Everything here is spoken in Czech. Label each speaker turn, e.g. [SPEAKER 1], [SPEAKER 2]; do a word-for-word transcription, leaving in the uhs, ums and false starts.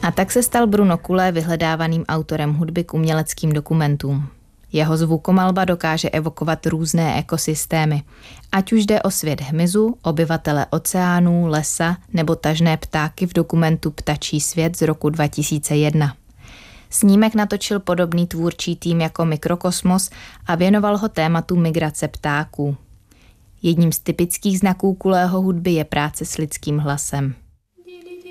[SPEAKER 1] A tak se stal Bruno Kulé vyhledávaným autorem hudby k uměleckým dokumentům. Jeho zvukomalba dokáže evokovat různé ekosystémy, ať už jde o svět hmyzu, obyvatele oceánů, lesa nebo tažné ptáky v dokumentu Ptačí svět z roku dva tisíce jedna. Snímek natočil podobný tvůrčí tým jako Mikrokosmos a věnoval ho tématu migrace ptáků. Jedním z typických znaků Kulého hudby je práce s lidským hlasem.